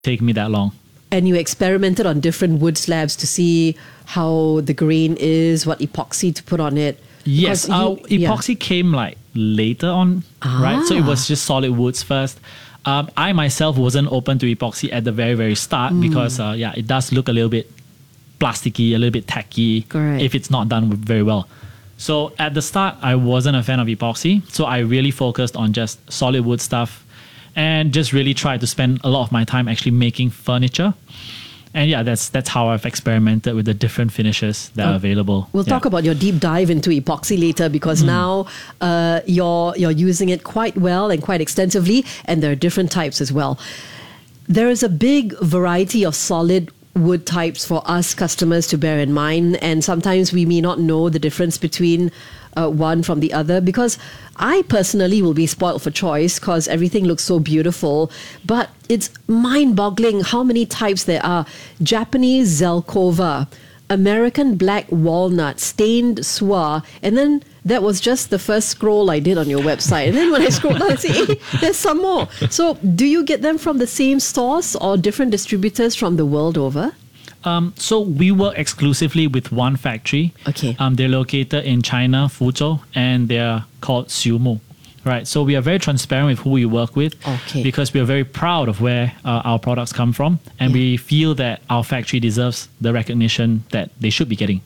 take me that long. And you experimented on different wood slabs to see how the grain is, what epoxy to put on it. Yes, epoxy came like later on, right? So it was just solid woods first. I myself wasn't open to epoxy at the very, very start because, it does look a little bit plasticky, a little bit tacky if it's not done very well. So at the start, I wasn't a fan of epoxy. So I really focused on just solid wood stuff and just really tried to spend a lot of my time actually making furniture. And yeah, that's how I've experimented with the different finishes that are available. We'll talk about your deep dive into epoxy later because now you're using it quite well and quite extensively, and there are different types as well. There is a big variety of solid wood types for us customers to bear in mind, and sometimes we may not know the difference between one from the other, because I personally will be spoiled for choice because everything looks so beautiful, but it's mind-boggling how many types there are. Japanese Zelkova, American black walnut, stained swa, and then that was just the first scroll I did on your website. And then when I scrolled down, I say, hey, there's some more. So do you get them from the same stores or different distributors from the world over? So we work exclusively with one factory. Okay. They're located in China, Fuzhou, and they're called Xiumu. Right. So we are very transparent with who we work with because we are very proud of where our products come from, and we feel that our factory deserves the recognition that they should be getting.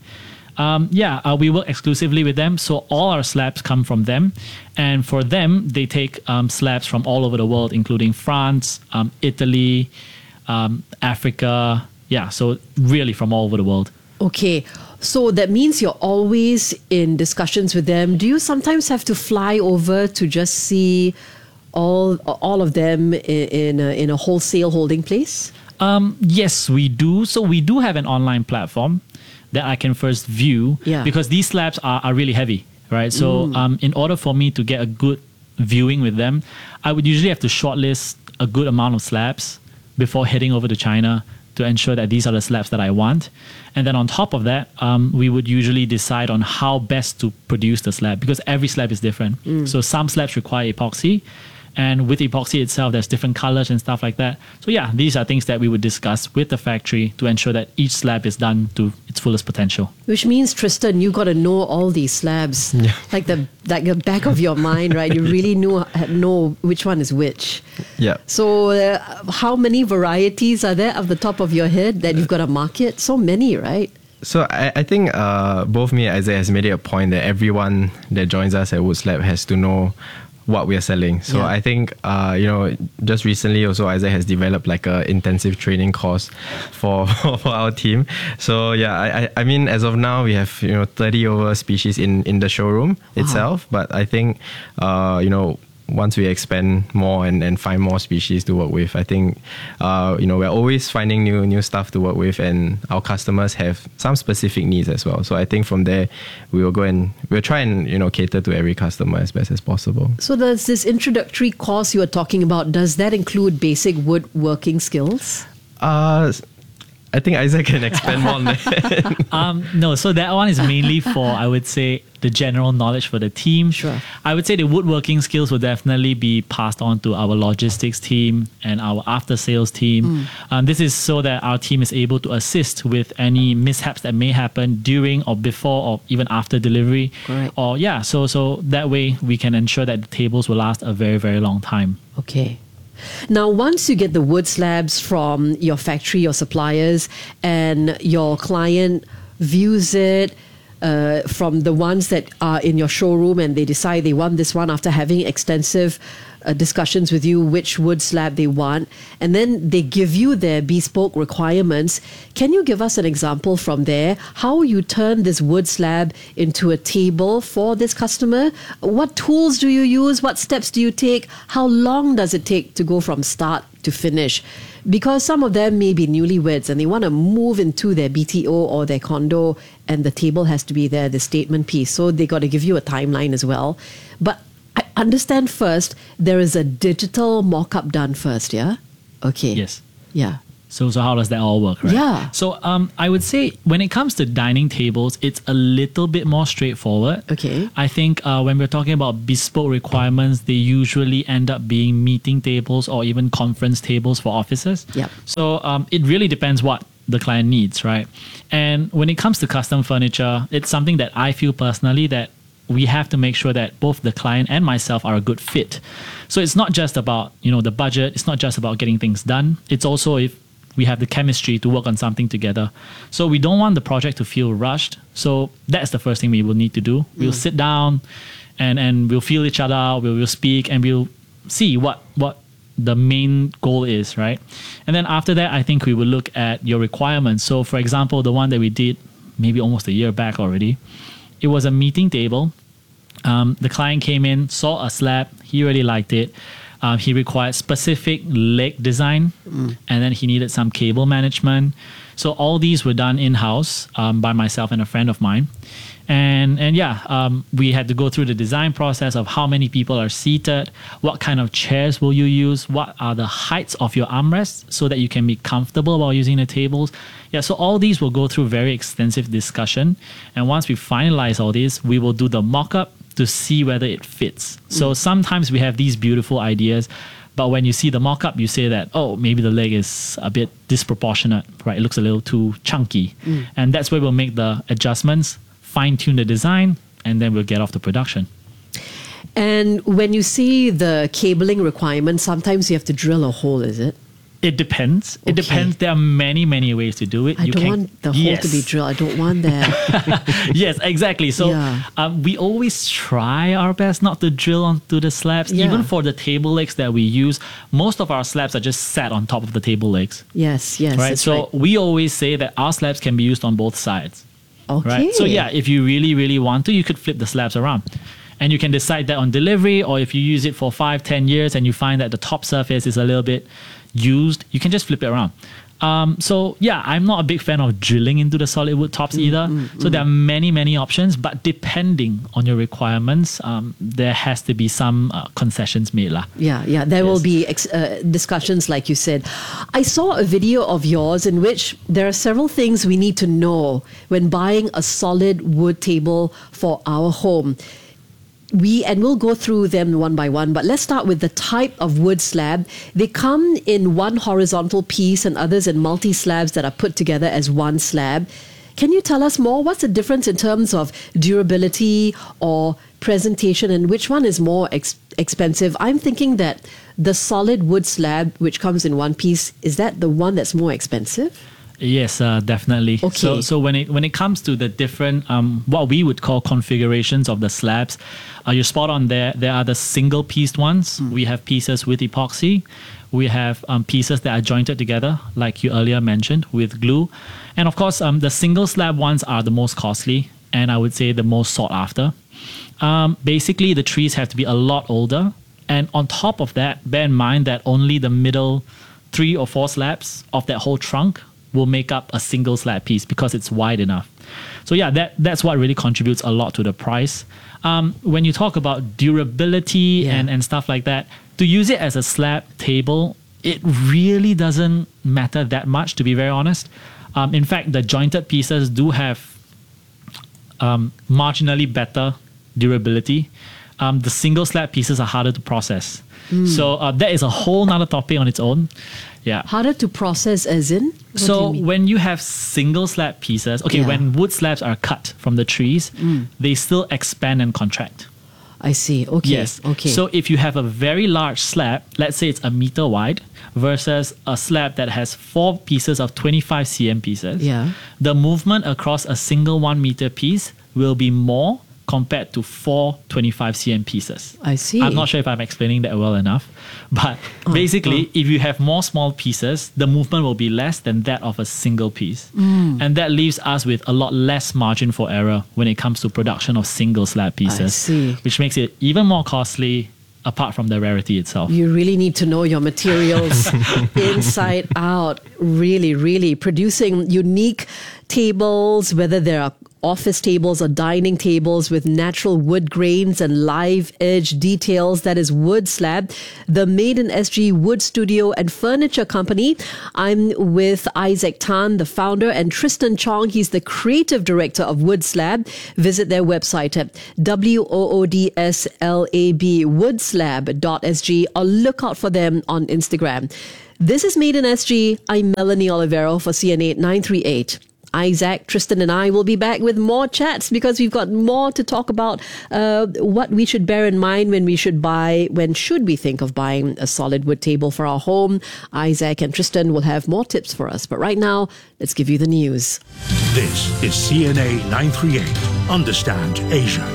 We work exclusively with them. So all our slabs come from them. And for them, they take slabs from all over the world, including France, Italy, Africa. Yeah, so really from all over the world. Okay. So that means you're always in discussions with them. Do you sometimes have to fly over to just see all of them in a wholesale holding place? Yes, we do. So we do have an online platform that I can first view because these slabs are really heavy, right? So in order for me to get a good viewing with them, I would usually have to shortlist a good amount of slabs before heading over to China to ensure that these are the slabs that I want. And then on top of that, we would usually decide on how best to produce the slab because every slab is different. So some slabs require epoxy, and with epoxy itself, there's different colors and stuff like that. So yeah, these are things that we would discuss with the factory to ensure that each slab is done to its fullest potential. Which means, Tristan, you got to know all these slabs like the back of your mind, right? You really know which one is which. Yeah. So how many varieties are there off the top of your head that you've got to market? So many, right? So I think both me and Isaac has made it a point that everyone that joins us at Woodslab has to know what we are selling. So I think, just recently also Isaac has developed like a intensive training course for our team. So I mean, as of now, we have, 30 over species in the showroom itself. But I think, once we expand more and find more species to work with, I think, we're always finding new stuff to work with, and our customers have some specific needs as well. So I think from there, we'll try and, cater to every customer as best as possible. So there's this introductory course you were talking about. Does that include basic woodworking skills? I think Isaac can expand more on that. No, so that one is mainly for, I would say, the general knowledge for the team. Sure. I would say the woodworking skills will definitely be passed on to our logistics team and our after-sales team. This is so that our team is able to assist with any mishaps that may happen during or before or even after delivery. Correct. Or so that way we can ensure that the tables will last a very, very long time. Okay. Now, once you get the wood slabs from your factory, your suppliers, and your client views it from the ones that are in your showroom, and they decide they want this one after having extensive discussions with you which wood slab they want, and then they give you their bespoke requirements. Can you give us an example from there, how you turn this wood slab into a table for this customer? What tools do you use? What steps do you take? How long does it take to go from start to finish? Because some of them may be newlyweds and they want to move into their BTO or their condo, and the table has to be there, the statement piece. So they got to give you a timeline as well. But I understand first, there is a digital mock-up done first, yeah? Okay. Yes. Yeah. So how does that all work, right? Yeah. So I would say when it comes to dining tables, it's a little bit more straightforward. Okay. I think when we're talking about bespoke requirements, they usually end up being meeting tables or even conference tables for offices. Yep. So it really depends what the client needs, right? And when it comes to custom furniture, it's something that I feel personally that we have to make sure that both the client and myself are a good fit. So it's not just about, the budget. It's not just about getting things done. It's also if we have the chemistry to work on something together. So we don't want the project to feel rushed. So that's the first thing we will need to do. We'll sit down and we'll feel each other out. We'll speak and we'll see what the main goal is, right? And then after that, I think we will look at your requirements. So for example, the one that we did maybe almost a year back already, it was a meeting table. The client came in, saw a slab. He really liked it. He required specific leg design, and then he needed some cable management. So all these were done in-house by myself and a friend of mine. And we had to go through the design process of how many people are seated, what kind of chairs will you use, what are the heights of your armrests so that you can be comfortable while using the tables. Yeah, so all these will go through very extensive discussion. And once we finalize all this, we will do the mock-up to see whether it fits. So sometimes we have these beautiful ideas, but when you see the mock-up, you say that, maybe the leg is a bit disproportionate, right? It looks a little too chunky. And that's where we'll make the adjustments, fine-tune the design, and then we'll get off to production. And when you see the cabling requirements, sometimes you have to drill a hole, is it? It depends. It depends. There are many, many ways to do it. I don't want the hole to be drilled. I don't want that. Yes, exactly. So we always try our best not to drill onto the slabs. Even for the table legs that we use, most of our slabs are just sat on top of the table legs. Yes. Right. So we always say that our slabs can be used on both sides. Okay. Right. So if you really, really want to, you could flip the slabs around. And you can decide that on delivery, or if you use it for 5-10 years and you find that the top surface is a little bit used, you can just flip it around. I'm not a big fan of drilling into the solid wood tops either. So there are many, many options, but depending on your requirements, there has to be some concessions made. There will be discussions like you said. I saw a video of yours in which there are several things we need to know when buying a solid wood table for our home. We'll go through them one by one, but let's start with the type of wood slab. They come in one horizontal piece and others in multi-slabs that are put together as one slab. Can you tell us more? What's the difference in terms of durability or presentation, and which one is more expensive? I'm thinking that the solid wood slab, which comes in one piece, is that the one that's more expensive? Yes, definitely. Okay. So when it comes to the different what we would call configurations of the slabs, you're spot on there. There are the single pieced ones. We have pieces with epoxy. We have pieces that are jointed together, like you earlier mentioned, with glue. And of course, the single slab ones are the most costly, and I would say the most sought after. Basically, the trees have to be a lot older. And on top of that, bear in mind that only the middle 3 or 4 slabs of that whole trunk will make up a single slab piece because it's wide enough. So that's what really contributes a lot to the price. When you talk about durability and stuff like that, to use it as a slab table, it really doesn't matter that much, to be very honest. In fact, the jointed pieces do have marginally better durability. The single slab pieces are harder to process. So that is a whole nother topic on its own. Yeah. Harder to process as in? So when you have single slab pieces, when wood slabs are cut from the trees, they still expand and contract. I see. Okay. Yes. Okay. So if you have a very large slab, let's say it's a meter wide, versus a slab that has 4 pieces of 25 cm pieces, the movement across a single 1 meter piece will be more compared to 4 25 cm pieces. I see. I'm not sure if I'm explaining that well enough, but basically, if you have more small pieces, the movement will be less than that of a single piece. And that leaves us with a lot less margin for error when it comes to production of single slab pieces, I see. which makes it even more costly apart from the rarity itself. You really need to know your materials inside out. Really, really producing unique tables, whether they are office tables or dining tables with natural wood grains and live edge details. That is Wood Slab, the Made in SG wood studio and furniture company. I'm with Isaac Tan, the founder, and Tristan Chong. He's the creative director of Wood Slab. Visit their website at WOODSLAB, woodslab.sg, or look out for them on Instagram. This is Made in SG. I'm Melanie Olivero for CNA 938. Isaac, Tristan and I will be back with more chats because we've got more to talk about what we should bear in mind when should we think of buying a solid wood table for our home. Isaac and Tristan will have more tips for us. But right now, let's give you the news. This is CNA 938. Understand Asia.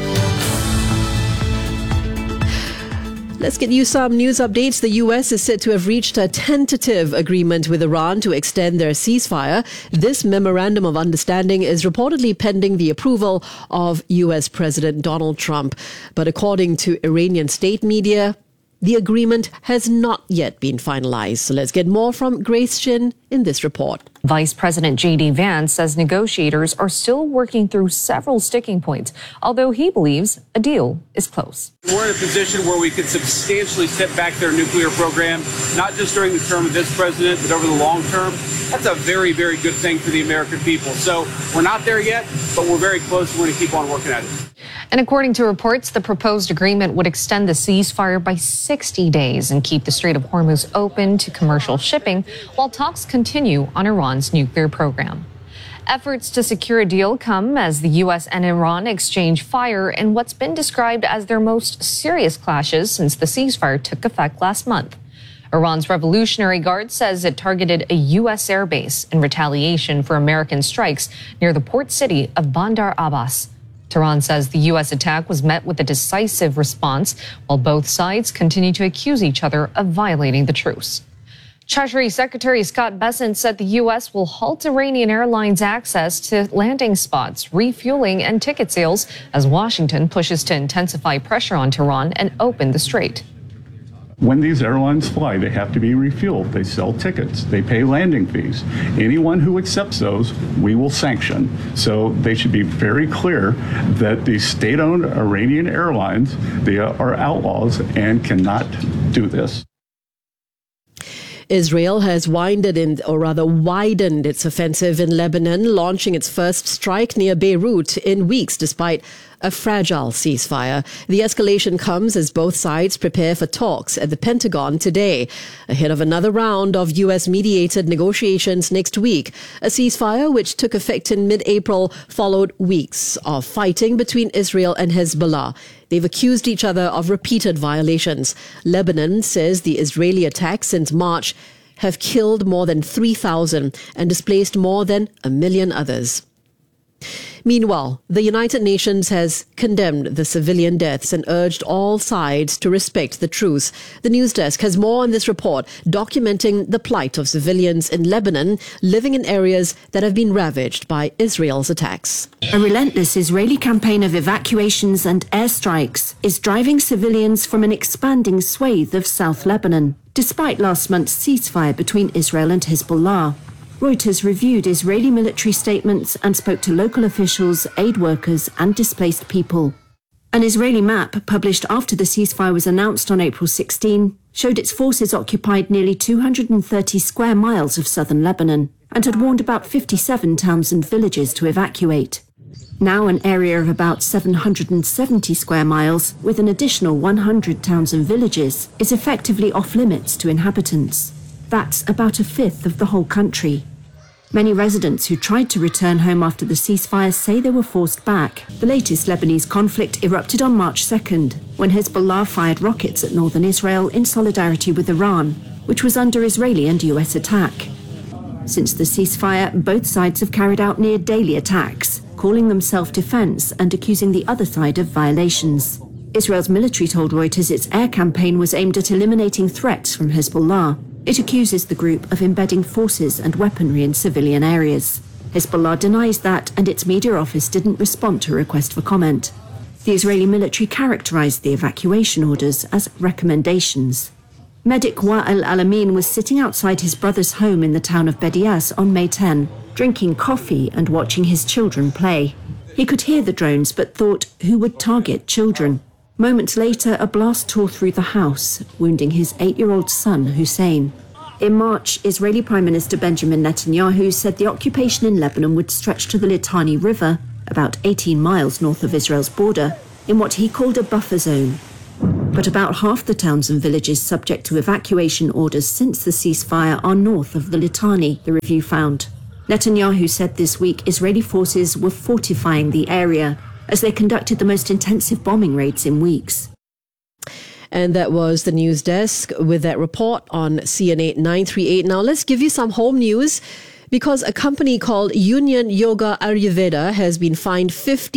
Let's get you some news updates. The U.S. is said to have reached a tentative agreement with Iran to extend their ceasefire. This memorandum of understanding is reportedly pending the approval of U.S. President Donald Trump. But according to Iranian state media, the agreement has not yet been finalized. So let's get more from Grace Chin in this report. Vice President J.D. Vance says negotiators are still working through several sticking points, although he believes a deal is close. We're in a position where we could substantially set back their nuclear program, not just during the term of this president, but over the long term. That's a very, very good thing for the American people. So we're not there yet, but we're very close. We're going to keep on working at it. And according to reports, the proposed agreement would extend the ceasefire by 60 days and keep the Strait of Hormuz open to commercial shipping while talks continue on Iran's nuclear program. Efforts to secure a deal come as the U.S. and Iran exchange fire in what's been described as their most serious clashes since the ceasefire took effect last month. Iran's Revolutionary Guard says it targeted a U.S. airbase in retaliation for American strikes near the port city of Bandar Abbas. Tehran says the U.S. attack was met with a decisive response, while both sides continue to accuse each other of violating the truce. Treasury Secretary Scott Bessent said the U.S. will halt Iranian Airlines access to landing spots, refueling, and ticket sales as Washington pushes to intensify pressure on Tehran and open the strait. When these airlines fly, they have to be refueled. They sell tickets. They pay landing fees. Anyone who accepts those, we will sanction. So they should be very clear that the state-owned Iranian airlines, they are outlaws and cannot do this. Israel has widened its offensive in Lebanon, launching its first strike near Beirut in weeks, despite a fragile ceasefire. The escalation comes as both sides prepare for talks at the Pentagon today, ahead of another round of U.S.-mediated negotiations next week. A ceasefire, which took effect in mid-April, followed weeks of fighting between Israel and Hezbollah. They've accused each other of repeated violations. Lebanon says the Israeli attacks since March have killed more than 3,000 and displaced more than 1 million others. Meanwhile, the United Nations has condemned the civilian deaths and urged all sides to respect the truce. The news desk has more on this report, documenting the plight of civilians in Lebanon living in areas that have been ravaged by Israel's attacks. A relentless Israeli campaign of evacuations and airstrikes is driving civilians from an expanding swathe of South Lebanon, despite last month's ceasefire between Israel and Hezbollah. Reuters reviewed Israeli military statements and spoke to local officials, aid workers, and displaced people. An Israeli map published after the ceasefire was announced on April 16 showed its forces occupied nearly 230 square miles of southern Lebanon and had warned about 57 towns and villages to evacuate. Now an area of about 770 square miles, with an additional 100 towns and villages, is effectively off-limits to inhabitants. That's about a fifth of the whole country. Many residents who tried to return home after the ceasefire say they were forced back. The latest Lebanese conflict erupted on March 2nd, when Hezbollah fired rockets at northern Israel in solidarity with Iran, which was under Israeli and US attack. Since the ceasefire, both sides have carried out near-daily attacks, calling them self-defense and accusing the other side of violations. Israel's military told Reuters its air campaign was aimed at eliminating threats from Hezbollah. It accuses the group of embedding forces and weaponry in civilian areas. Hezbollah denies that, and its media office didn't respond to a request for comment. The Israeli military characterized the evacuation orders as recommendations. Medic Wa'el Alamin was sitting outside his brother's home in the town of Bedias on May 10, drinking coffee and watching his children play. He could hear the drones but thought who would target children. Moments later, a blast tore through the house, wounding his 8-year-old son, Hussein. In March, Israeli Prime Minister Benjamin Netanyahu said the occupation in Lebanon would stretch to the Litani River, about 18 miles north of Israel's border, in what he called a buffer zone. But about half the towns and villages subject to evacuation orders since the ceasefire are north of the Litani, the review found. Netanyahu said this week Israeli forces were fortifying the area as they conducted the most intensive bombing raids in weeks. And that was the news desk with that report on CNA 938. Now let's give you some home news, because a company called Union Yoga Ayurveda has been fined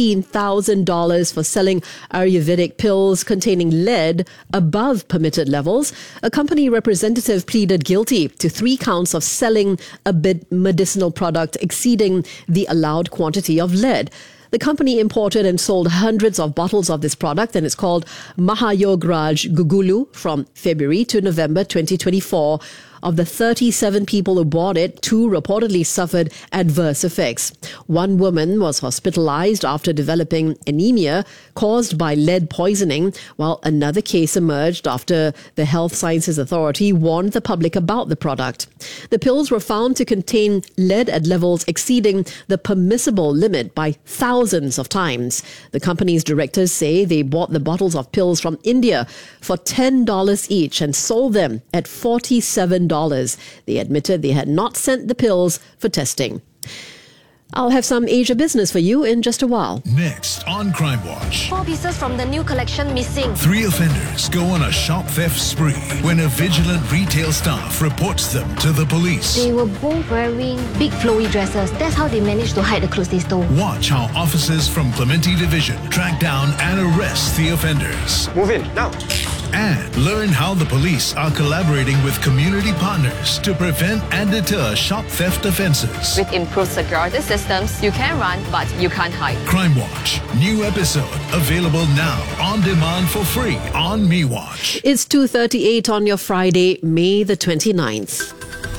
$15,000 for selling Ayurvedic pills containing lead above permitted levels. A company representative pleaded guilty to 3 counts of selling a medicinal product exceeding the allowed quantity of lead. The company imported and sold hundreds of bottles of this product, and it's called Mahayograj Gugulu, from February to November 2024. Of the 37 people who bought it, 2 reportedly suffered adverse effects. One woman was hospitalized after developing anemia caused by lead poisoning, while another case emerged after the Health Sciences Authority warned the public about the product. The pills were found to contain lead at levels exceeding the permissible limit by thousands of times. The company's directors say they bought the bottles of pills from India for $10 each and sold them at $47. They admitted they had not sent the pills for testing. I'll have some Asia business for you in just a while. Next on Crime Watch. 4 pieces from the new collection missing. 3 offenders go on a shop theft spree when a vigilant retail staff reports them to the police. They were both wearing big flowy dresses. That's how they managed to hide the clothes they stole. Watch how officers from Clementi Division track down and arrest the offenders. Move in, now. And learn how the police are collaborating with community partners to prevent and deter shop theft offences. With improved security systems, you can run, but you can't hide. Crime Watch, new episode available now on demand for free on MeWatch. It's 2:38 on your Friday, May the 29th.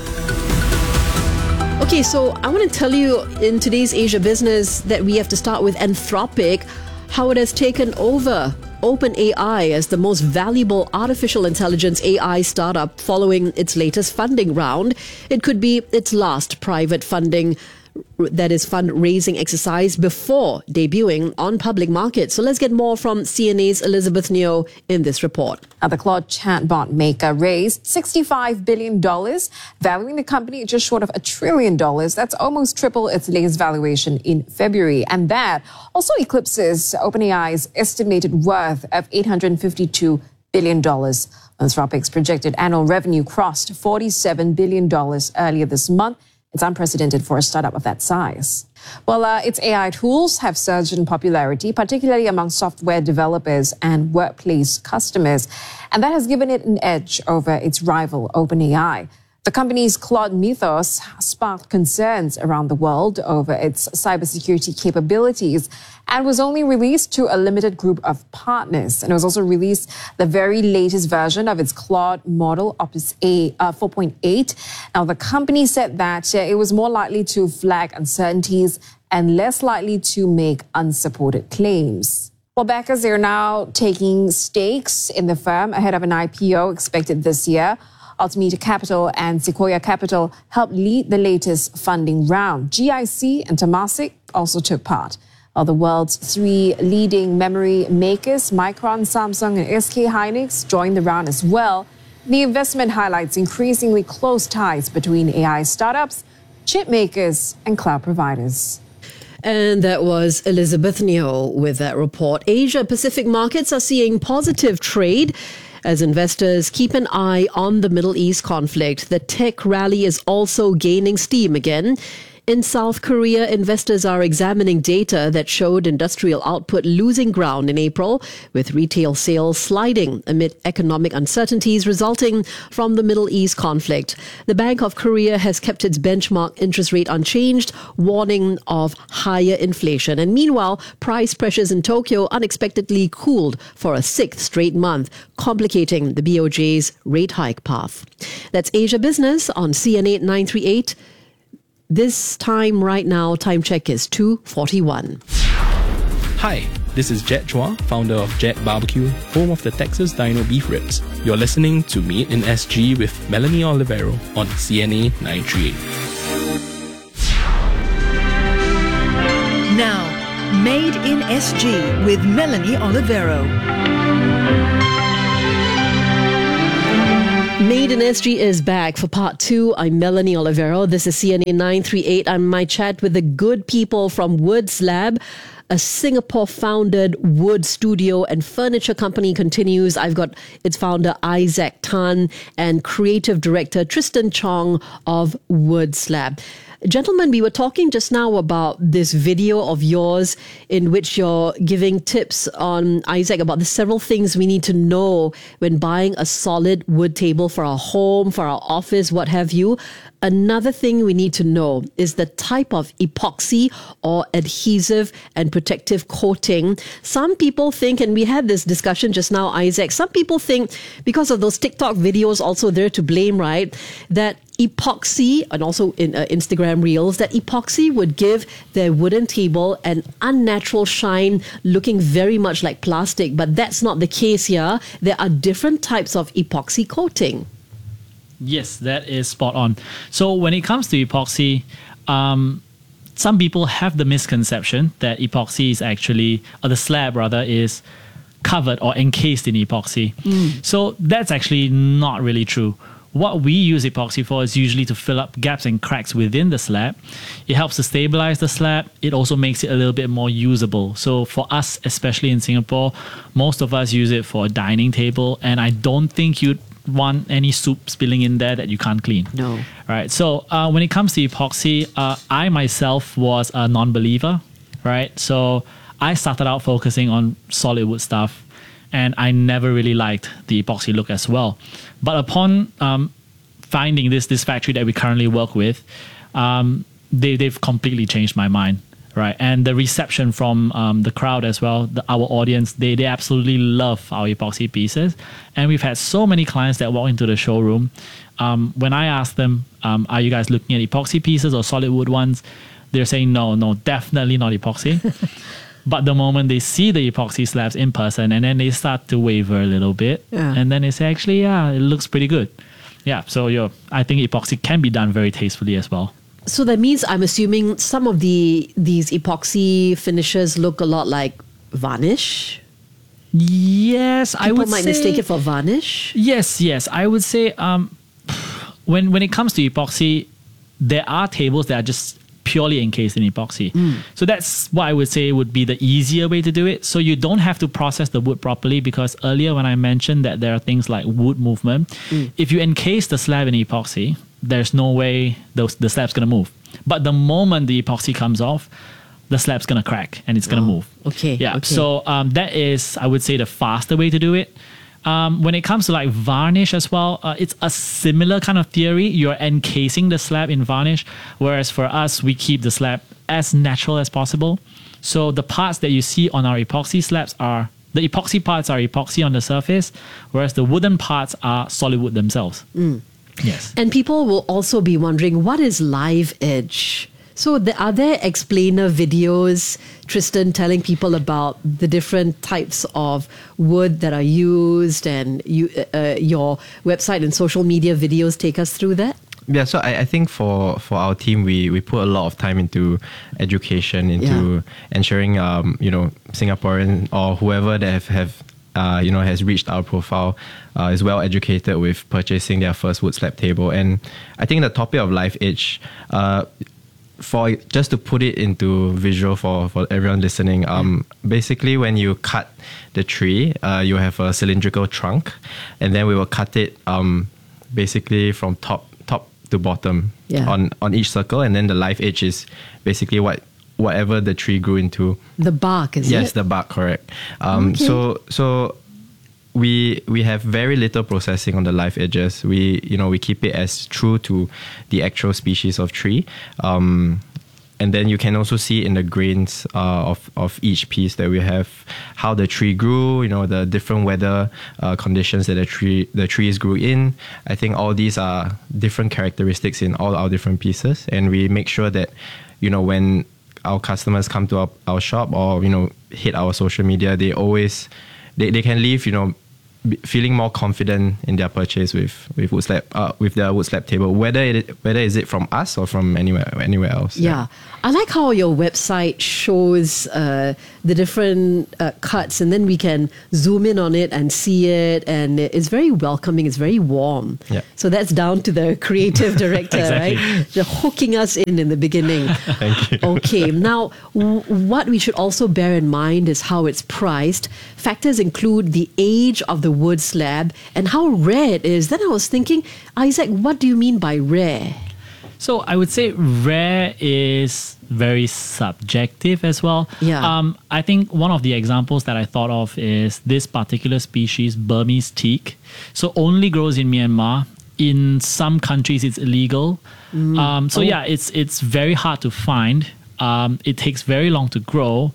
Okay, so I want to tell you in today's Asia business that we have to start with Anthropic, how it has taken over OpenAI as the most valuable artificial intelligence AI startup following its latest funding round. It could be its last private funding, that is fundraising exercise, before debuting on public markets. So let's get more from CNA's Elizabeth Neo in this report. The Claude chatbot maker raised $65 billion, valuing the company just short of $1 trillion. That's almost triple its latest valuation in February. And that also eclipses OpenAI's estimated worth of $852 billion. Anthropic's projected annual revenue crossed $47 billion earlier this month. It's unprecedented for a startup of that size. Well, its AI tools have surged in popularity, particularly among software developers and workplace customers. And that has given it an edge over its rival, OpenAI. The company's Claude Mythos sparked concerns around the world over its cybersecurity capabilities and was only released to a limited group of partners. And it was also released the very latest version of its Claude model, Opus 4.8. Now, the company said that it was more likely to flag uncertainties and less likely to make unsupported claims. Well, backers, they are now taking stakes in the firm ahead of an IPO expected this year. Altamira Capital and Sequoia Capital helped lead the latest funding round. GIC and Temasek also took part. The world's 3 leading memory makers, Micron, Samsung, and SK Hynix, joined the round as well. The investment highlights increasingly close ties between AI startups, chip makers, and cloud providers. And that was Elizabeth Neo with that report. Asia Pacific markets are seeing positive trade as investors keep an eye on the Middle East conflict. The tech rally is also gaining steam again. In South Korea, investors are examining data that showed industrial output losing ground in April, with retail sales sliding amid economic uncertainties resulting from the Middle East conflict. The Bank of Korea has kept its benchmark interest rate unchanged, warning of higher inflation. And meanwhile, price pressures in Tokyo unexpectedly cooled for a 6th straight month, complicating the BOJ's rate hike path. That's Asia Business on CNA 938. This time right now, time check is 2:41. Hi, this is Jet Chua, founder of Jet Barbecue, home of the Texas Dino Beef Ribs. You're listening to Meet in SG with Melanie Olivero on CNA 938. Now, Made in SG with Melanie Olivero. Made in SG is back for part 2. I'm Melanie Olivero. This is CNA 938. I'm my chat with the good people from Woods Lab, a Singapore-founded wood studio and furniture company continues. I've got its founder, Isaac Tan, and creative director, Tristan Chong of Woods Lab. Gentlemen, we were talking just now about this video of yours in which you're giving tips on, Isaac, about the several things we need to know when buying a solid wood table for our home, for our office, what have you. Another thing we need to know is the type of epoxy or adhesive and protective coating. Some people think, and we had this discussion just now, Isaac, some people think because of those TikTok videos also they're to blame, right? That epoxy, and also in Instagram Reels, that epoxy would give their wooden table an unnatural shine, looking very much like plastic. But that's not the case here. There are different types of epoxy coating. Yes, that is spot on. So when it comes to epoxy, some people have the misconception that epoxy is actually, or the slab rather, is covered or encased in epoxy. So that's actually not really true. What we use epoxy for is usually to fill up gaps and cracks within the slab. It helps to stabilize the slab. It also makes it a little bit more usable. So for us, especially in Singapore, most of us use it for a dining table, and I don't think you'd want any soup spilling in there that you can't clean. No. Right. So when it comes to epoxy, I myself was a non-believer, right? So I started out focusing on solid wood stuff, and I never really liked the epoxy look as well. But upon finding this factory that we currently work with, they've completely changed my mind, right? And the reception from the crowd as well, our audience, they absolutely love our epoxy pieces. And we've had so many clients that walk into the showroom. When I ask them, are you guys looking at epoxy pieces or solid wood ones? They're saying, no, definitely not epoxy. But the moment they see the epoxy slabs in person, and then they start to waver a little bit, and then they say, actually, yeah, it looks pretty good. Yeah, so I think epoxy can be done very tastefully as well. So that means, I'm assuming some of these epoxy finishes look a lot like varnish? Yes, I would say... People might mistake it for varnish? Yes. I would say when it comes to epoxy, there are tables that are just purely encased in epoxy. So that's what I would say would be the easier way to do it. So you don't have to process the wood properly, because earlier when I mentioned that there are things like wood movement, if you encase the slab in epoxy, there's no way the slab's going to move. But the moment the epoxy comes off, the slab's going to crack and it's going to move. Okay. Yeah. Okay. So that is, I would say, the faster way to do it. When it comes to like varnish as well, it's a similar kind of theory. You're encasing the slab in varnish, whereas for us, we keep the slab as natural as possible. So the parts that you see on our epoxy slabs are, the epoxy parts are epoxy on the surface, whereas the wooden parts are solid wood themselves. Yes. And people will also be wondering, what is live edge? So are there explainer videos, Tristan, telling people about the different types of wood that are used, and your website and social media videos take us through that? Yeah, so I think for our team, we put a lot of time into education, into ensuring, Singaporean or whoever that has reached our profile is well educated with purchasing their first wood slab table. And I think the topic of live edge, for just to put it into visual for everyone listening, basically when you cut the tree, you have a cylindrical trunk, and then we will cut it basically from top to bottom on each circle, and then the live edge is basically whatever the tree grew into. The bark, is it? Yes, the bark, correct. So we have very little processing on the live edges. We keep it as true to the actual species of tree. And then you can also see in the grains of each piece that we have how the tree grew, the different weather conditions that the trees grew in. I think all these are different characteristics in all our different pieces, and we make sure that when our customers come to our shop or, hit our social media, they always, they can leave, feeling more confident in their purchase with wood slab, with their wood slab table, whether is it from us or from anywhere else. Yeah. I like how your website shows the different cuts, and then we can zoom in on it and see it, and it's very welcoming, it's very warm. Yeah. So that's down to the creative director, Exactly. right? They're hooking us in the beginning. Thank you. Okay, now what we should also bear in mind is how it's priced. Factors include the age of the wood slab and how rare it is. Then I was thinking, Isaac, what do you mean by rare? So I would say rare is very subjective as well. Yeah. I think one of the examples that I thought of is this particular species, Burmese teak. So only grows in Myanmar. In some countries, it's illegal. It's very hard to find. It takes very long to grow.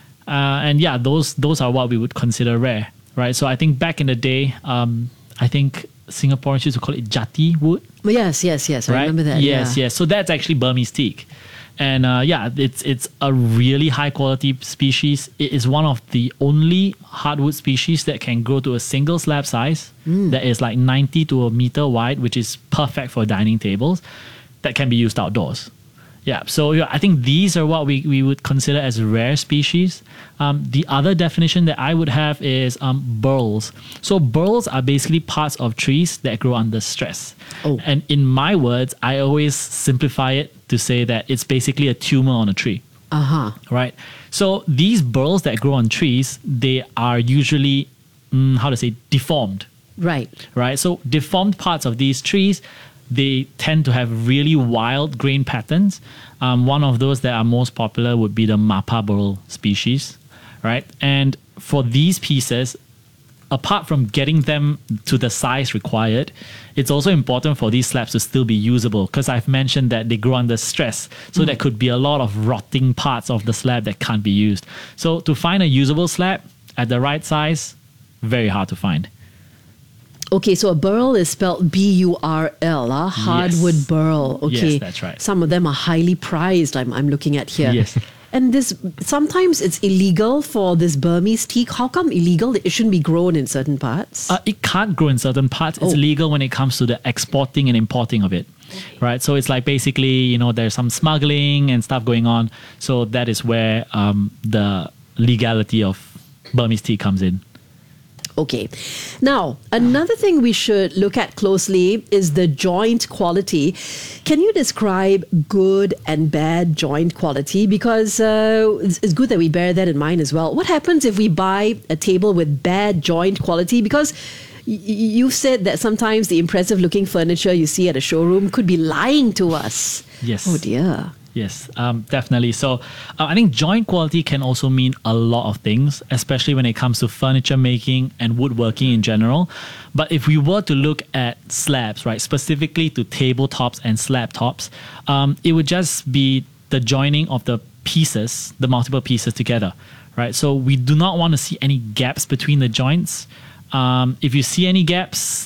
Those are what we would consider rare, right? So I think back in the day, I think Singaporeans used to call it jati wood. Yes. Right? I remember that. Yes. So that's actually Burmese teak. And it's a really high quality species. It is one of the only hardwood species that can grow to a single slab size that is like 90 to a meter wide, which is perfect for dining tables that can be used outdoors. Yeah, so I think these are what we would consider as rare species. The other definition that I would have is burls. So burls are basically parts of trees that grow under stress. Oh. And in my words, I always simplify it to say that it's basically a tumor on a tree. Uh-huh. Right? So these burls that grow on trees, they are usually, deformed. Right. Right? So deformed parts of these trees, they tend to have really wild grain patterns. One of those that are most popular would be the Mapa burl species, right? And for these pieces, apart from getting them to the size required, it's also important for these slabs to still be usable, because I've mentioned that they grow under stress. So there could be a lot of rotting parts of the slab that can't be used. So to find a usable slab at the right size, very hard to find. Okay, so a burl is spelled B-U-R-L, hardwood Yes. burl. Okay, Yes, that's right. Some of them are highly prized. I'm looking at here. Yes. And sometimes it's illegal for this Burmese teak. How come illegal? It shouldn't be grown in certain parts. It can't grow in certain parts. It's legal when it comes to the exporting and importing of it, right? So it's like basically, there's some smuggling and stuff going on. So that is where the legality of Burmese teak comes in. Okay. Now, another thing we should look at closely is the joint quality. Can you describe good and bad joint quality? Because it's good that we bear that in mind as well. What happens if we buy a table with bad joint quality? Because you've said that sometimes the impressive looking furniture you see at a showroom could be lying to us. Yes. Oh dear. Yes, definitely. So I think joint quality can also mean a lot of things, especially when it comes to furniture making and woodworking in general. But if we were to look at slabs, right, specifically to tabletops and slab tops, it would just be the joining of the pieces, the multiple pieces together, right? So we do not want to see any gaps between the joints. If you see any gaps,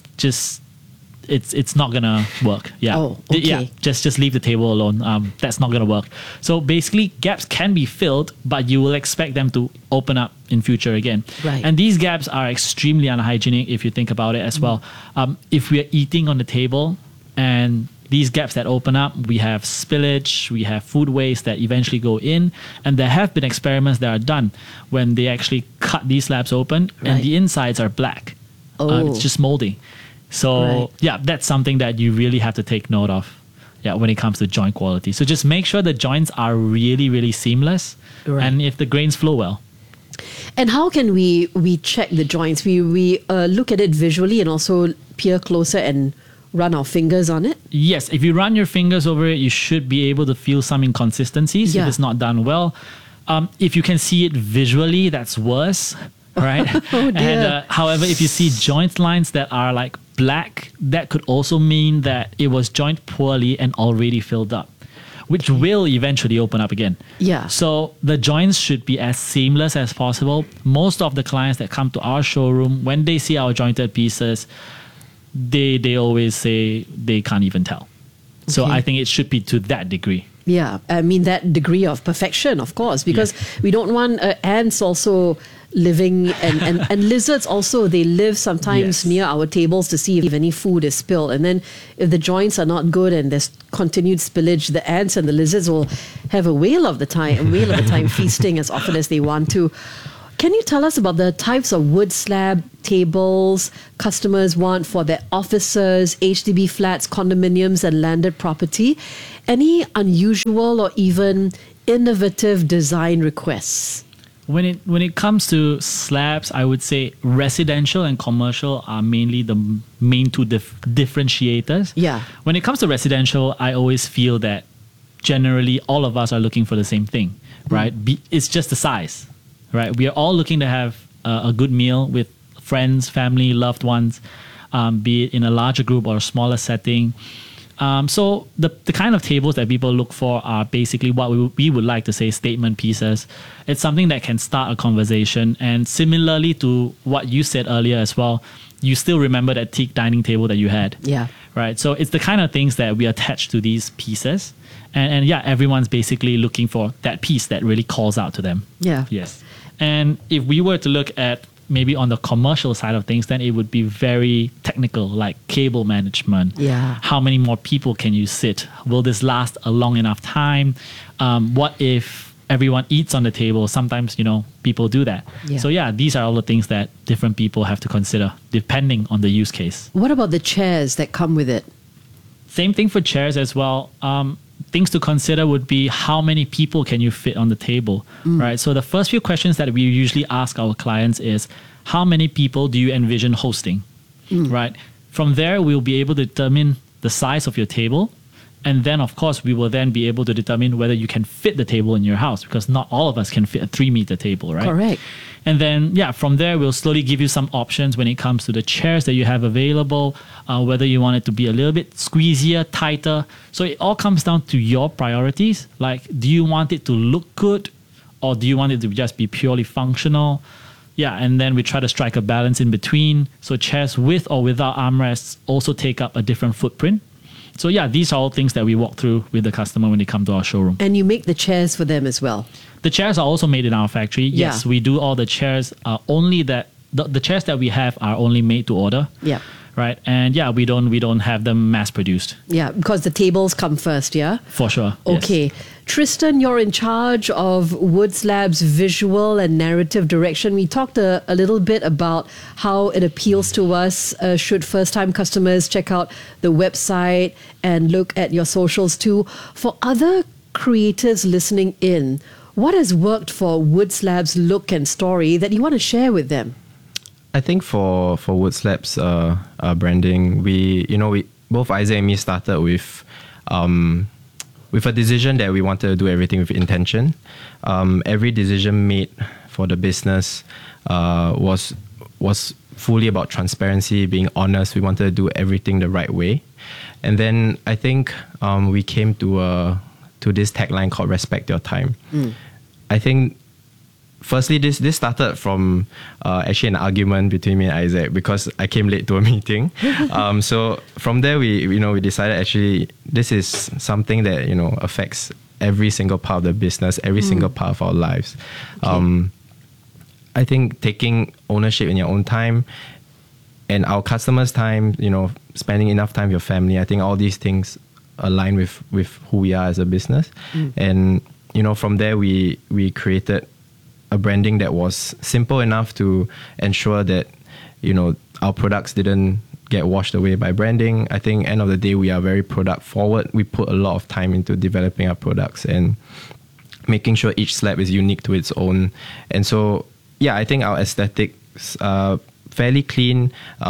it's not gonna work. Yeah. Oh, okay. Yeah. Just leave the table alone. That's not gonna work. So basically, gaps can be filled, but you will expect them to open up in future again. Right. And these gaps are extremely unhygienic if you think about it as well. If we are eating on the table and these gaps that open up, we have spillage, we have food waste that eventually go in, and there have been experiments that are done when they actually cut these slabs open and the insides are black. It's just moldy. So that's something that you really have to take note of. Yeah, when it comes to joint quality. So just make sure the joints are really, really seamless, and if the grains flow well. And how can we check the joints? We look at it visually and also peer closer and run our fingers on it? Yes, if you run your fingers over it, you should be able to feel some inconsistencies if it's not done well. If you can see it visually, that's worse. Right? Oh dear. And however, if you see joint lines that are like black, that could also mean that it was joined poorly and already filled up, which will eventually open up again. Yeah. So the joints should be as seamless as possible. Most of the clients that come to our showroom, when they see our jointed pieces, they always say they can't even tell. So I think it should be to that degree. Yeah, I mean that degree of perfection, of course, because we don't want ants also living and lizards also, they live sometimes near our tables to see if any food is spilled, and then if the joints are not good and there's continued spillage, the ants and the lizards will have a whale of the time feasting as often as they want to. Can you tell us about the types of wood slab tables customers want for their offices, HDB flats, condominiums and landed property? Any unusual or even innovative design requests? When it comes to slabs, I would say residential and commercial are mainly the main two differentiators. Yeah. When it comes to residential, I always feel that generally all of us are looking for the same thing, right? It's just the size, right? We are all looking to have a good meal with friends, family, loved ones, be it in a larger group or a smaller setting. So the kind of tables that people look for are basically what we would like to say statement pieces. It's something that can start a conversation. And similarly to what you said earlier as well, you still remember that teak dining table that you had. Yeah. Right. So it's the kind of things that we attach to these pieces. And yeah, everyone's basically looking for that piece that really calls out to them. Yeah. Yes. And if we were to look at maybe on the commercial side of things, then it would be very technical, like cable management. Yeah. How many more people can you sit? Will this last a long enough time? What if everyone eats on the table? Sometimes, people do that. Yeah. So yeah, these are all the things that different people have to consider depending on the use case. What about the chairs that come with it? Same thing for chairs as well. Things to consider would be how many people can you fit on the table, right? So the first few questions that we usually ask our clients is, how many people do you envision hosting, right? From there, we'll be able to determine the size of your table. And then, of course, we will then be able to determine whether you can fit the table in your house, because not all of us can fit a 3-meter table, right? Correct. And then, from there, we'll slowly give you some options when it comes to the chairs that you have available, whether you want it to be a little bit squeezier, tighter. So it all comes down to your priorities. Like, do you want it to look good, or do you want it to just be purely functional? Yeah, and then we try to strike a balance in between. So chairs with or without armrests also take up a different footprint. So yeah, these are all things that we walk through with the customer when they come to our showroom. And you make the chairs for them as well? The chairs are also made in our factory. Yes, we do all the chairs. Only that the chairs that we have are only made to order. Yeah. Right. And yeah, we don't have them mass produced. Yeah, because the tables come first, yeah? For sure. Okay. Yes. Tristan, you're in charge of Wood Slab's visual and narrative direction. We talked a little bit about how it appeals to us. Should first-time customers check out the website and look at your socials too. For other creatives listening in, what has worked for Wood Slab's look and story that you want to share with them? I think for Wood Slab's branding, we both Isaac and me started with a decision that we wanted to do everything with intention. Every decision made for the business was fully about transparency, being honest. We wanted to do everything the right way, and then I think we came to this tagline called "Respect Your Time." I think. Firstly, this started from actually an argument between me and Isaac because I came late to a meeting. So from there, we decided actually this is something that affects every single part of the business, every single part of our lives. Okay. I think taking ownership in your own time and our customers' time, spending enough time with your family. I think all these things align with who we are as a business, and from there we created a branding that was simple enough to ensure that our products didn't get washed away by branding. I think end of the day we are very product forward. We put a lot of time into developing our products and making sure each slab is unique to its own. And so yeah, I think our aesthetics are fairly clean.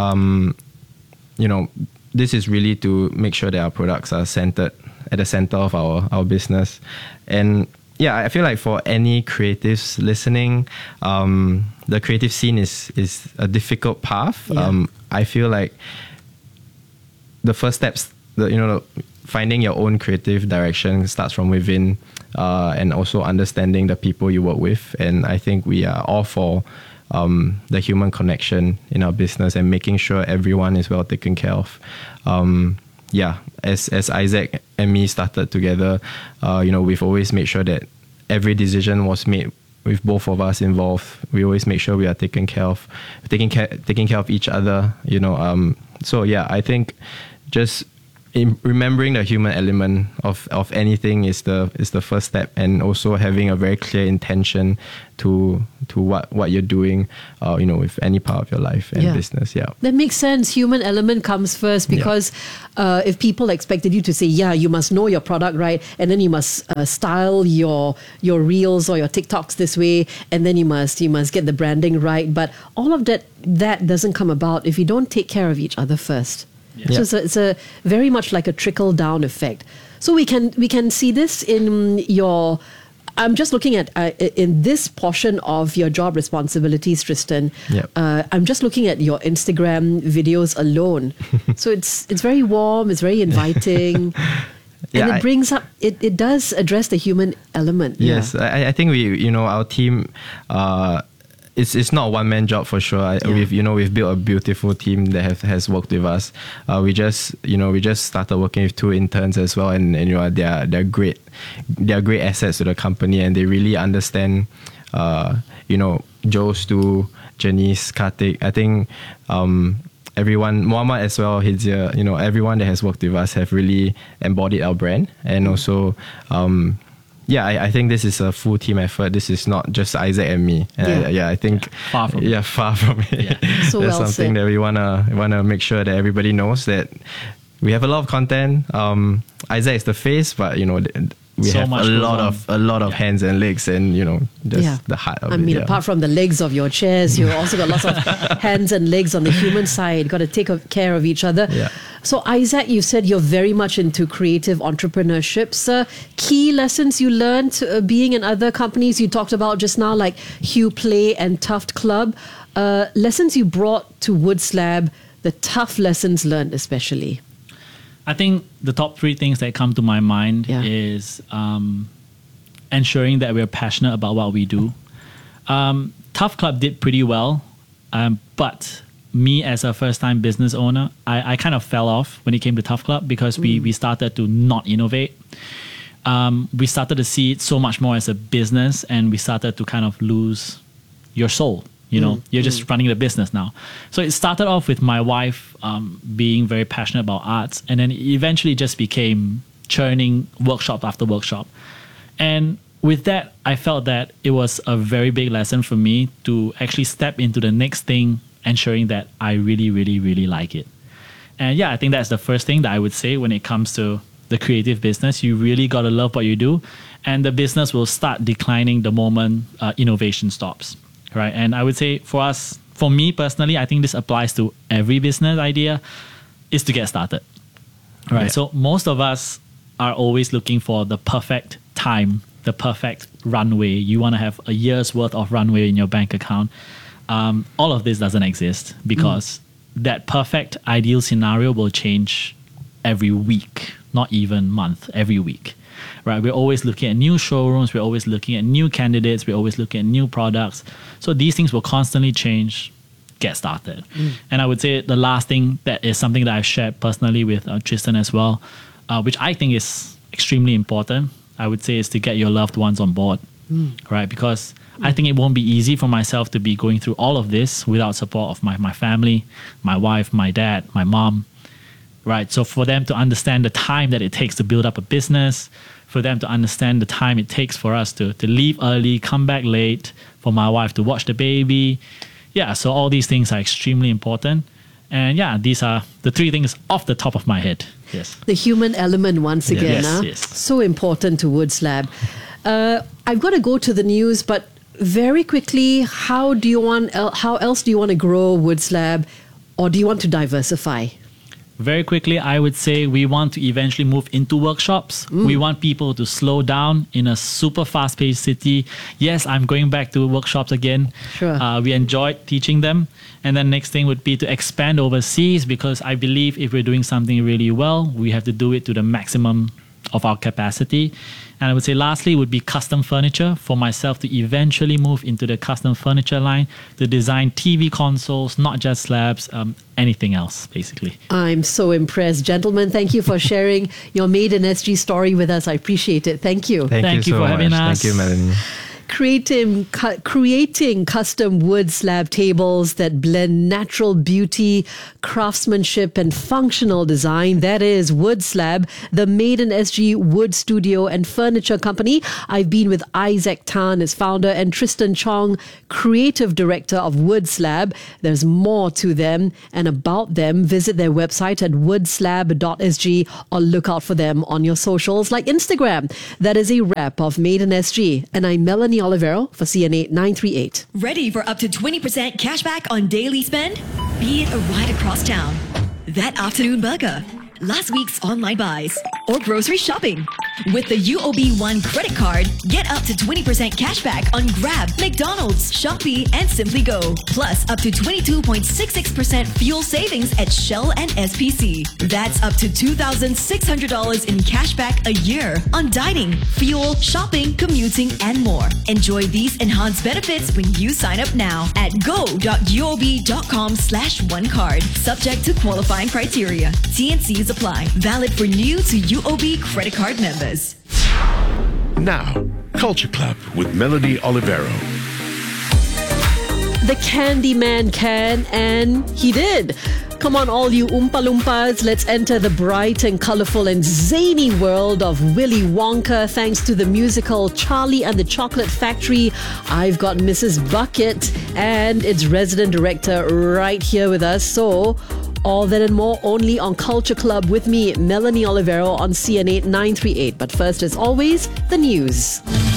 This is really to make sure that our products are centered at the center of our business. And yeah, I feel like for any creatives listening, the creative scene is a difficult path. Yeah. I feel like the first steps, finding your own creative direction starts from within, and also understanding the people you work with. And I think we are all for the human connection in our business and making sure everyone is well taken care of. as Isaac and me started together, we've always made sure that every decision was made with both of us involved. We always make sure we are taking care of each other. I think just remembering the human element of anything is the first step, and also having a very clear intention to what you're doing, with any part of your life and business. Yeah, that makes sense. Human element comes first, because if people expected you to say, you must know your product, right, and then you must style your reels or your TikToks this way, and then you must get the branding right, but all of that doesn't come about if you don't take care of each other first. Yeah. So it's a very much like a trickle down effect. So we can see this in your. I'm just looking at in this portion of your job responsibilities, Tristan. Yep. I'm just looking at your Instagram videos alone. So it's very warm. It's very inviting. And it brings up. It does address the human element. Yes, I think our team. It's not a one-man job for sure. We've built a beautiful team that has worked with us. We just started working with 2 interns as well, and they're great. They are great assets to the company, and they really understand. Joe, Stu, Janice, Karthik. I think everyone, Muhammad as well, Hidzia, everyone that has worked with us have really embodied our brand, and also. I think this is a full team effort. This is not just Isaac and me. I think far from it. Far from it. Yeah. So that's something that we wanna make sure that everybody knows that we have a lot of content. Isaac is the face, but we have a lot of hands and legs, and the heart of it. I mean, apart from the legs of your chairs, you also got lots of hands and legs on the human side. Got to take care of each other. Yeah. So Isaac, you said you're very much into creative entrepreneurship. Key lessons you learned being in other companies you talked about just now, like Hue Play and Tuft Club. Lessons you brought to Woods Lab, the tough lessons learned especially. I think the top 3 things that come to my mind is ensuring that we're passionate about what we do. Tuft Club did pretty well, but me as a first-time business owner, I kind of fell off when it came to Tuft Club, because we started to not innovate. We started to see it so much more as a business, and we started to kind of lose your soul. You're just running the business now. So it started off with my wife being very passionate about arts, and then it eventually just became churning workshop after workshop. And with that, I felt that it was a very big lesson for me to actually step into the next thing, ensuring that I really, really, really like it. And I think that's the first thing that I would say when it comes to the creative business. You really got to love what you do, and the business will start declining the moment innovation stops. Right. And I would say for me personally, I think this applies to every business idea, is to get started. Right. Yeah. So most of us are always looking for the perfect time, the perfect runway. You want to have a year's worth of runway in your bank account. All of this doesn't exist, because that perfect ideal scenario will change every week, not even month, every week. Right, we're always looking at new showrooms, we're always looking at new candidates, we're always looking at new products. So these things will constantly change. Get started. And I would say the last thing that is something that I've shared personally with Tristan as well, which I think is extremely important, I would say, is to get your loved ones on board. Right, because I think it won't be easy for myself to be going through all of this without support of my family, my wife, my dad, my mom. Right, so for them to understand the time that it takes to build up a business, for them to understand the time it takes for us to leave early, come back late, for my wife to watch the baby. So all these things are extremely important. And these are the 3 things off the top of my head. Yes. The human element once again. Yes. So important to Woods Lab. I've got to go to the news, but very quickly, how else do you want to grow Woods Lab, or do you want to diversify? Very quickly, I would say we want to eventually move into workshops. We want people to slow down in a super fast-paced city. Yes, I'm going back to workshops again. Sure. We enjoyed teaching them. And then next thing would be to expand overseas, because I believe if we're doing something really well, we have to do it to the maximum of our capacity. And I would say lastly would be custom furniture, for myself to eventually move into the custom furniture line to design TV consoles, not just slabs, anything else, basically. I'm so impressed. Gentlemen, thank you for sharing your Made in SG story with us. I appreciate it. Thank you. Thank you for having us. Thank you, Melanie. Creating custom wood slab tables that blend natural beauty, craftsmanship, and functional design. That is Wood Slab, the Made in SG wood studio and furniture company. I've been with Isaac Tan, his founder, and Tristan Chong, creative director of Wood Slab. There's more to them and about them. Visit their website at woodslab.sg or look out for them on your socials like Instagram. That is a wrap of Made in SG. And I'm Melanie Olivero for CNA 938. Ready for up to 20% cashback on daily spend? Be it a ride across town, that afternoon burger, last week's online buys, or grocery shopping. With the UOB One credit card, get up to 20% cashback on Grab, McDonald's, Shopee, and Simply Go. Plus, up to 22.66% fuel savings at Shell and SPC. That's up to $2,600 in cashback a year on dining, fuel, shopping, commuting, and more. Enjoy these enhanced benefits when you sign up now at go.uob.com/onecard. Subject to qualifying criteria. T&Cs apply. Valid for new to UOB credit card members. Now, Culture Club with Melanie Olivero. The Candyman can, and he did. Come on, all you Oompa Loompas, let's enter the bright and colorful and zany world of Willy Wonka. Thanks to the musical Charlie and the Chocolate Factory, I've got Mrs. Bucket and its resident director right here with us. So, all that and more only on Culture Club with me, Melanie Olivero on CNA 938. But first, as always, the news.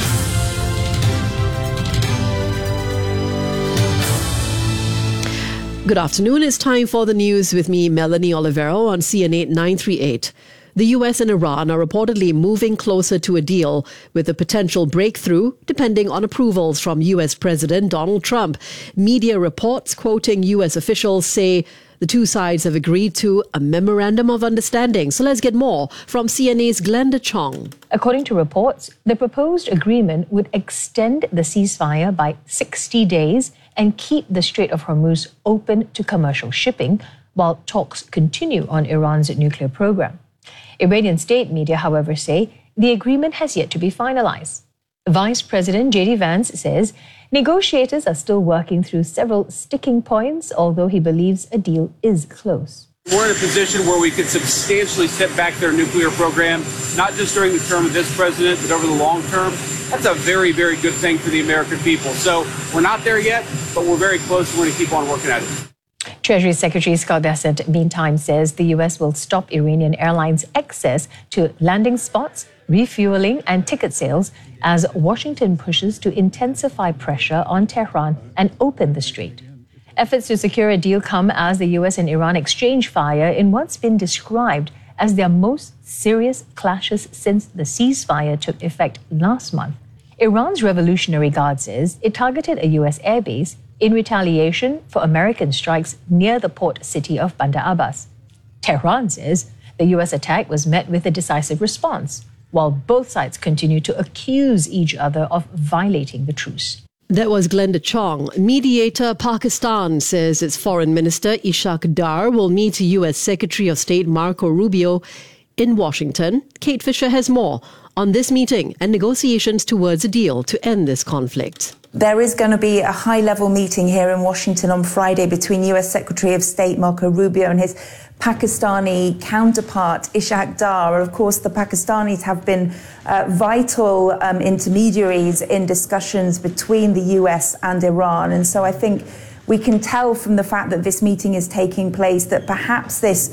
Good afternoon. It's time for the news with me, Melanie Olivero on CNA 938. The US and Iran are reportedly moving closer to a deal with a potential breakthrough depending on approvals from US President Donald Trump. Media reports quoting US officials say the two sides have agreed to a memorandum of understanding. So let's get more from CNA's Glenda Chong. According to reports, the proposed agreement would extend the ceasefire by 60 days and keep the Strait of Hormuz open to commercial shipping while talks continue on Iran's nuclear program. Iranian state media, however, say the agreement has yet to be finalized. Vice President J.D. Vance says negotiators are still working through several sticking points, although he believes a deal is close. We're in a position where we could substantially set back their nuclear program, not just during the term of this president, but over the long term. That's a very, very good thing for the American people. So we're not there yet, but we're very close. We're going to keep on working at it. Treasury Secretary Scott Bessent, meantime, says the U.S. will stop Iranian Airlines' access to landing spots, refueling, and ticket sales as Washington pushes to intensify pressure on Tehran and open the strait. Efforts to secure a deal come as the U.S. and Iran exchange fire in what's been described as their most serious clashes since the ceasefire took effect last month. Iran's Revolutionary Guard says it targeted a U.S. airbase in retaliation for American strikes near the port city of Bandar Abbas. Tehran says the U.S. attack was met with a decisive response, while both sides continue to accuse each other of violating the truce. That was Glenda Chong. Mediator Pakistan says its Foreign Minister Ishaq Dar will meet U.S. Secretary of State Marco Rubio in Washington. Kate Fisher has more on this meeting and negotiations towards a deal to end this conflict. There is going to be a high-level meeting here in Washington on Friday between U.S. Secretary of State Marco Rubio and his Pakistani counterpart Ishaq Dar. Of course, the Pakistanis have been vital intermediaries in discussions between the US and Iran. And so I think we can tell from the fact that this meeting is taking place that perhaps this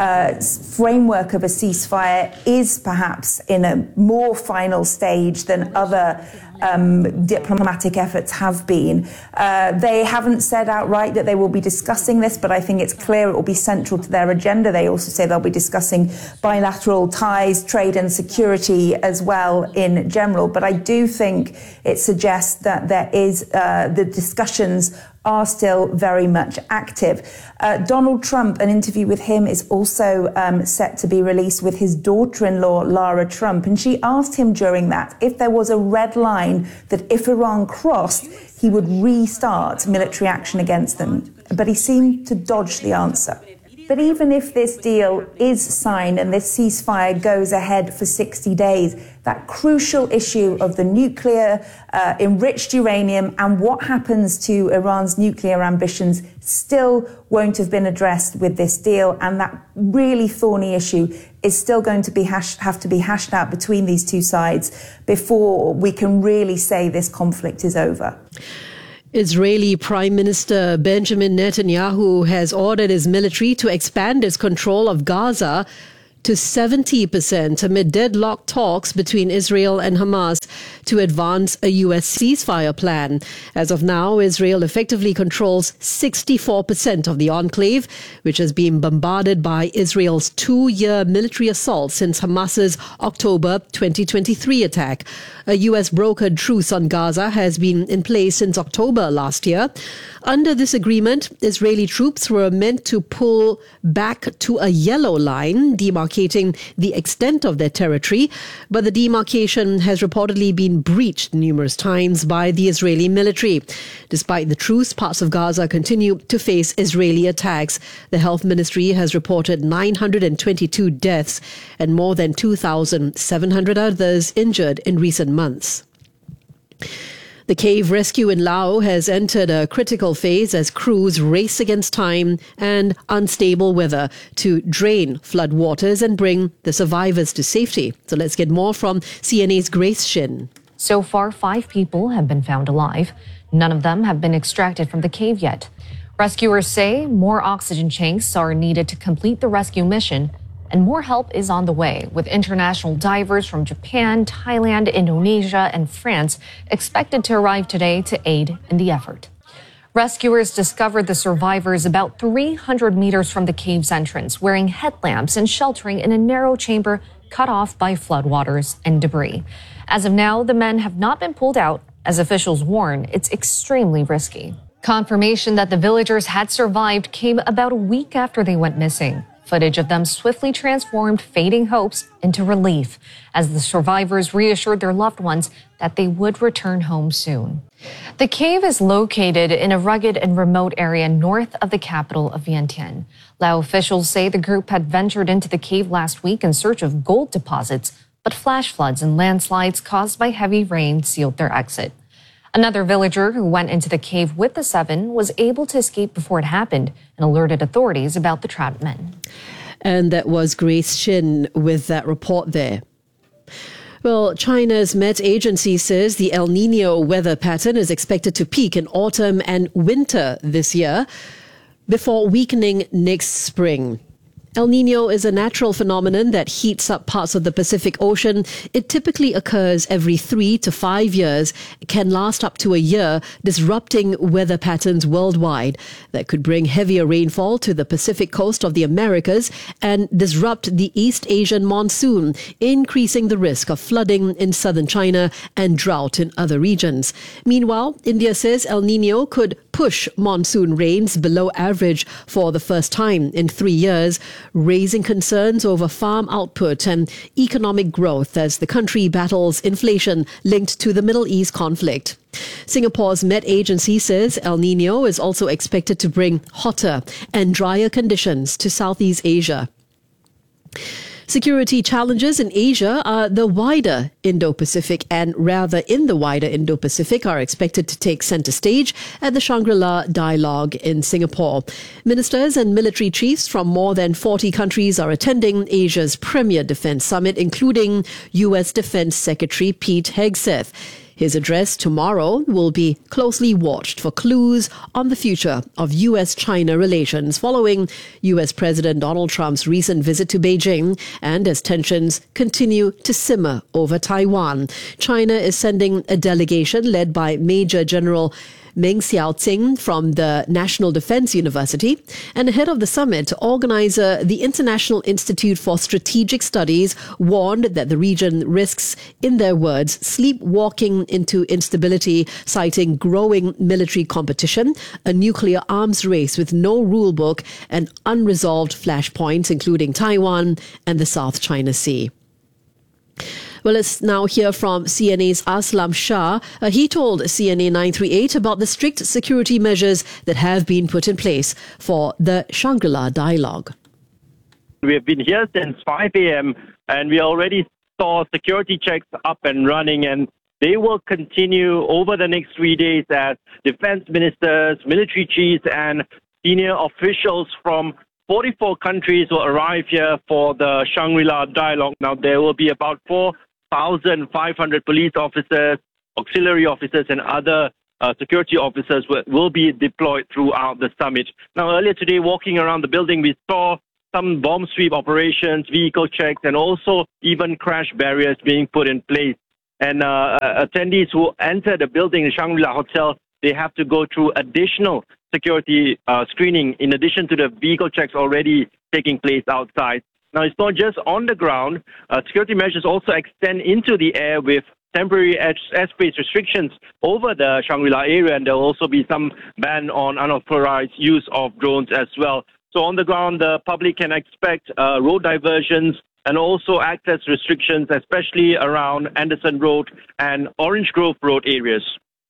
framework of a ceasefire is perhaps in a more final stage than other diplomatic efforts have been. They haven't said outright that they will be discussing this, but I think it's clear it will be central to their agenda. They also say they'll be discussing bilateral ties, trade and security as well in general. But I do think it suggests that there is the discussions are still very much active. Donald Trump, an interview with him is also set to be released with his daughter-in-law, Lara Trump. And she asked him during that if there was a red line that if Iran crossed, he would restart military action against them. But he seemed to dodge the answer. But even if this deal is signed and this ceasefire goes ahead for 60 days, that crucial issue of the nuclear enriched uranium and what happens to Iran's nuclear ambitions still won't have been addressed with this deal. And that really thorny issue is still going to have to be hashed out between these two sides before we can really say this conflict is over. Israeli Prime Minister Benjamin Netanyahu has ordered his military to expand its control of Gaza to 70% amid deadlocked talks between Israel and Hamas to advance a U.S. ceasefire plan. As of now, Israel effectively controls 64% of the enclave, which has been bombarded by Israel's 2-year military assault since Hamas's October 2023 attack. A U.S. brokered truce on Gaza has been in place since October last year. Under this agreement, Israeli troops were meant to pull back to a yellow line, demarcating the extent of their territory, but the demarcation has reportedly been breached numerous times by the Israeli military. Despite the truce, parts of Gaza continue to face Israeli attacks. The health ministry has reported 922 deaths and more than 2,700 others injured in recent months. The cave rescue in Laos has entered a critical phase as crews race against time and unstable weather to drain floodwaters and bring the survivors to safety. So let's get more from CNA's Grace Shin. So far, 5 people have been found alive. None of them have been extracted from the cave yet. Rescuers say more oxygen tanks are needed to complete the rescue mission, and more help is on the way, with international divers from Japan, Thailand, Indonesia, and France expected to arrive today to aid in the effort. Rescuers discovered the survivors about 300 meters from the cave's entrance, wearing headlamps and sheltering in a narrow chamber cut off by floodwaters and debris. As of now, the men have not been pulled out. As officials warn, it's extremely risky. Confirmation that the villagers had survived came about a week after they went missing. Footage of them swiftly transformed fading hopes into relief as the survivors reassured their loved ones that they would return home soon. The cave is located in a rugged and remote area north of the capital of Vientiane. Lao officials say the group had ventured into the cave last week in search of gold deposits, but flash floods and landslides caused by heavy rain sealed their exit. Another villager who went into the cave with the 7 was able to escape before it happened and alerted authorities about the trapped men. And that was Grace Shin with that report there. Well, China's Met Agency says the El Nino weather pattern is expected to peak in autumn and winter this year before weakening next spring. El Nino is a natural phenomenon that heats up parts of the Pacific Ocean. It typically occurs every 3 to 5 years. It can last up to a year, disrupting weather patterns worldwide. That could bring heavier rainfall to the Pacific coast of the Americas and disrupt the East Asian monsoon, increasing the risk of flooding in southern China and drought in other regions. Meanwhile, India says El Nino could push monsoon rains below average for the first time in 3 years, raising concerns over farm output and economic growth as the country battles inflation linked to the Middle East conflict. Singapore's Met Agency says El Nino is also expected to bring hotter and drier conditions to Southeast Asia. Security challenges in Asia are the wider Indo-Pacific and rather in the wider Indo-Pacific are expected to take center stage at the Shangri-La Dialogue in Singapore. Ministers and military chiefs from more than 40 countries are attending Asia's premier defense summit, including U.S. Defense Secretary Pete Hegseth. His address tomorrow will be closely watched for clues on the future of U.S.-China relations following U.S. President Donald Trump's recent visit to Beijing and as tensions continue to simmer over Taiwan. China is sending a delegation led by Major General Meng Xiaoqing from the National Defense University. And ahead of the summit, organizer the International Institute for Strategic Studies warned that the region risks, in their words, sleepwalking into instability, citing growing military competition, a nuclear arms race with no rule book, and unresolved flashpoints, including Taiwan and the South China Sea. Well, let's now hear from CNA's Aslam Shah. He told CNA 938 about the strict security measures that have been put in place for the Shangri-La Dialogue. We have been here since 5 a.m. and we already saw security checks up and running, and they will continue over the next 3 days as defense ministers, military chiefs, and senior officials from 44 countries will arrive here for the Shangri-La Dialogue. Now, there will be about 4,500 police officers, auxiliary officers, and other security officers will be deployed throughout the summit. Now, earlier today, walking around the building, we saw some bomb sweep operations, vehicle checks, and also even crash barriers being put in place. And attendees who enter the building, the Shangri-La Hotel, they have to go through additional security screening in addition to the vehicle checks already taking place outside. Now, it's not just on the ground. Security measures also extend into the air with temporary airspace restrictions over the Shangri-La area, and there will also be some ban on unauthorized use of drones as well. So on the ground, the public can expect road diversions and also access restrictions, especially around Anderson Road and Orange Grove Road areas.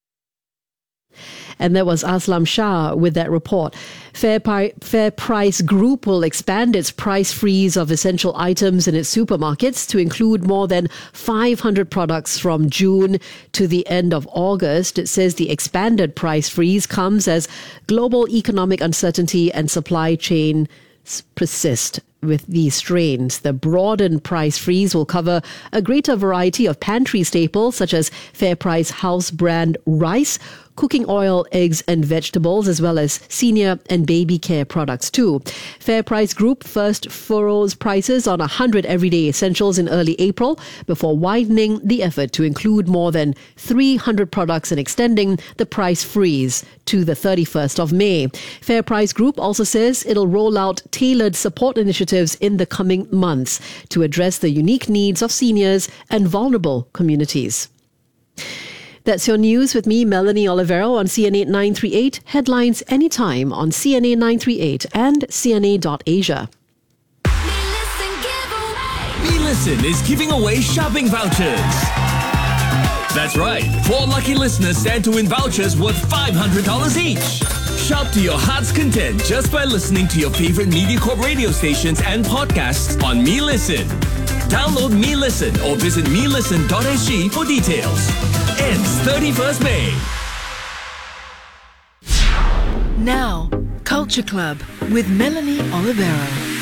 And that was Aslam Shah with that report. Fair Price Group will expand its price freeze of essential items in its supermarkets to include more than 500 products from June to the end of August. It says the expanded price freeze comes as global economic uncertainty and supply chain persist. With these strains, the broadened price freeze will cover a greater variety of pantry staples such as Fair Price house brand rice, cooking oil, eggs and vegetables, as well as senior and baby care products too. Fair Price Group first furrows prices on 100 everyday essentials in early April before widening the effort to include more than 300 products and extending the price freeze to the 31st of May. Fair Price Group also says it'll roll out tailored support initiatives in the coming months to address the unique needs of seniors and vulnerable communities. That's your news with me, Melanie Olivero, on CNA 938. Headlines anytime on CNA 938 and CNA.Asia. MeListen is giving away shopping vouchers. That's right. 4 lucky listeners stand to win vouchers worth $500 each. Shop to your heart's content just by listening to your favorite MediaCorp radio stations and podcasts on MeListen. Download MeListen or visit melisten.sg for details. Ends 31st May. Now, Culture Club with Melanie Olivero.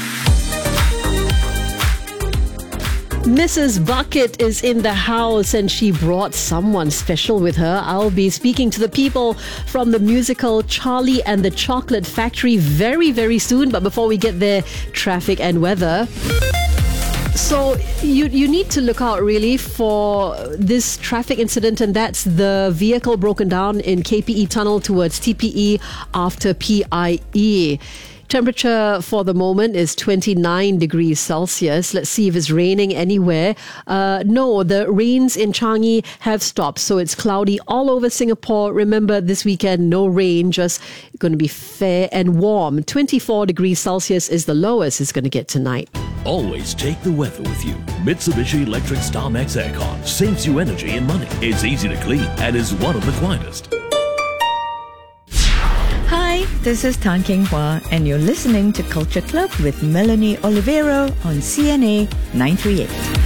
Mrs. Bucket is in the house and she brought someone special with her. I'll be speaking to the people from the musical Charlie and the Chocolate Factory very, very soon. But before we get there, traffic and weather. So you need to look out really for this traffic incident, and that's the vehicle broken down in KPE tunnel towards TPE after PIE. Temperature for the moment is 29 degrees Celsius. Let's see if it's raining anywhere. No, the rains in Changi have stopped. So it's cloudy all over Singapore. Remember, this weekend, no rain, just going to be fair and warm. 24 degrees Celsius is the lowest it's going to get tonight. Always take the weather with you. Mitsubishi Electric StarMax Aircon saves you energy and money. It's easy to clean and is one of the quietest. Hi, this is Tan Keng Hua, and you're listening to Culture Club with Melanie Olivero on CNA 938.